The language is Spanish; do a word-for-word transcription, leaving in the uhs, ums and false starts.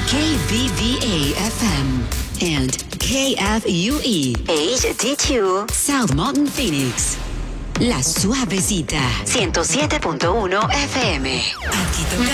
K B V A F M and K F U E H D two South Mountain, Phoenix. La Suavecita, ciento siete punto uno F M. Aquí toca